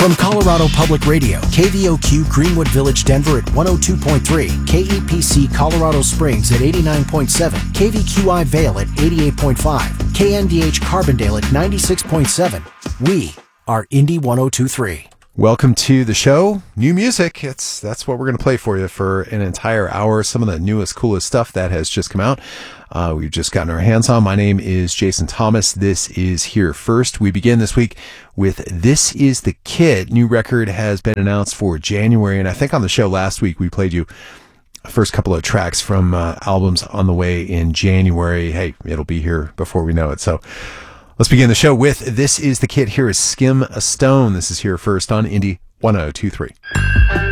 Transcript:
From Colorado Public Radio, KVOQ Greenwood Village, Denver at 102.3, KEPC Colorado Springs at 89.7, KVQI Vale at 88.5, KNDH Carbondale at 96.7. We are Indy 102.3. Welcome to the show. New music. That's what we're going to play for you for an entire hour. Some of the newest, coolest stuff that has just come out. We've just gotten our hands on. My name is Jason Thomas. This is Here First. We begin this week with This Is the Kid. New record has been announced for January. And I think on the show last week, we played you the first couple of tracks from albums on the way in January. Hey, it'll be here before we know it. So let's begin the show with This Is the Kid. Here is Skim a Stone. This is Here First on Indy 102.3.